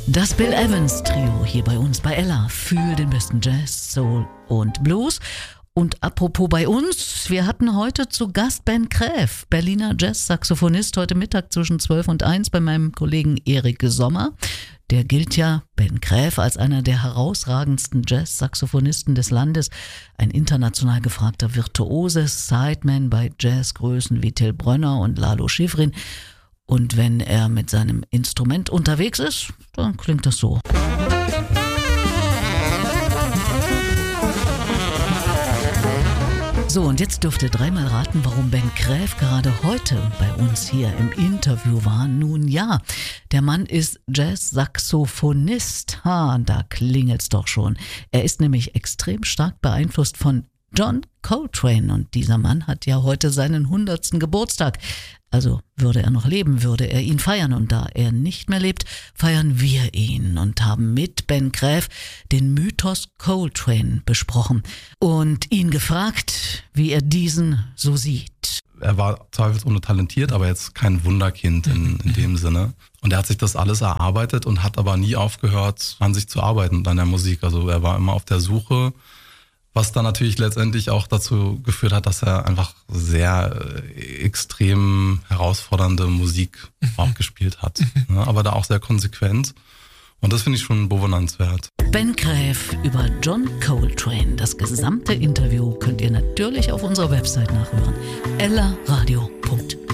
Das Bill Evans Trio hier bei uns bei Ella für den besten Jazz, Soul und Blues. Und apropos bei uns, wir hatten heute zu Gast Ben Kräf, Berliner Jazz-Saxophonist, heute Mittag zwischen 12 und 1 bei meinem Kollegen Erik Sommer. Der gilt ja, Ben Kräf, als einer der herausragendsten Jazz-Saxophonisten des Landes, ein international gefragter Virtuose, Sideman bei Jazzgrößen wie Till Brönner und Lalo Schifrin. Und wenn er mit seinem Instrument unterwegs ist, dann klingt das so. So, und jetzt dürft ihr dreimal raten, warum Ben Kräf gerade heute bei uns hier im Interview war. Nun ja, der Mann ist Jazz-Saxophonist. Da klingelt's doch schon. Er ist nämlich extrem stark beeinflusst von John Coltrane und dieser Mann hat ja heute seinen 100. Geburtstag. Also würde er noch leben, würde er ihn feiern und da er nicht mehr lebt, feiern wir ihn und haben mit Ben Kräf den Mythos Coltrane besprochen und ihn gefragt, wie er diesen so sieht. Er war zweifelsohne talentiert, aber jetzt kein Wunderkind in dem Sinne. Und er hat sich das alles erarbeitet und hat aber nie aufgehört, an sich zu arbeiten und an der Musik. Also er war immer auf der Suche, was dann natürlich letztendlich auch dazu geführt hat, dass er einfach sehr extrem herausfordernde Musik auch gespielt hat. Aber da auch sehr konsequent. Und das finde ich schon bewundernswert. Ben Kräf über John Coltrane. Das gesamte Interview könnt ihr natürlich auf unserer Website nachhören. ellaradio.de